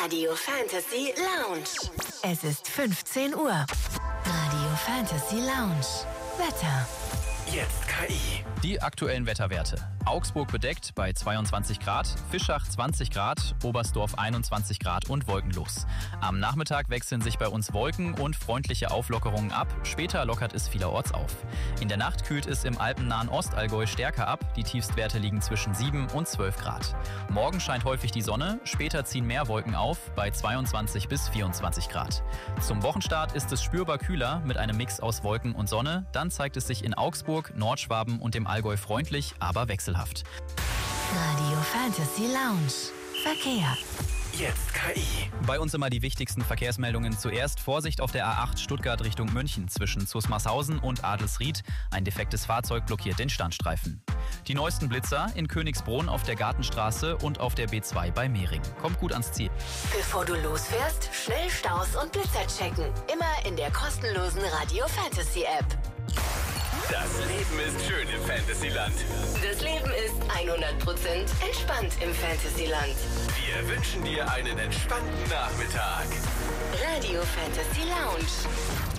Radio Fantasy Lounge. Es ist 15 Uhr. Radio Fantasy Lounge. Wetter. Jetzt KI. Die aktuellen Wetterwerte. Augsburg bedeckt bei 22 Grad, Fischach 20 Grad, Oberstdorf 21 Grad und wolkenlos. Am Nachmittag wechseln sich bei uns Wolken und freundliche Auflockerungen ab. Später lockert es vielerorts auf. In der Nacht kühlt es im alpennahen Ostallgäu stärker ab. Die Tiefstwerte liegen zwischen 7 und 12 Grad. Morgen scheint häufig die Sonne, später ziehen mehr Wolken auf bei 22 bis 24 Grad. Zum Wochenstart ist es spürbar kühler mit einem Mix aus Wolken und Sonne. Dann zeigt es sich in Augsburg, Nordschwaben und dem Allgäu freundlich, aber wechselhaft. Radio Fantasy Lounge. Verkehr. Jetzt KI. Bei uns immer die wichtigsten Verkehrsmeldungen. Zuerst Vorsicht auf der A8 Stuttgart Richtung München zwischen Zusmarshausen und Adelsried. Ein defektes Fahrzeug blockiert den Standstreifen. Die neuesten Blitzer in Königsbrunn auf der Gartenstraße und auf der B2 bei Mehring. Kommt gut ans Ziel. Bevor du losfährst, schnell Staus und Blitzer checken. Immer in der kostenlosen Radio Fantasy App. Das Leben ist schön im Fantasyland. Das Leben ist 100% entspannt im Fantasyland. Wir wünschen dir einen entspannten Nachmittag. Radio Fantasy Lounge.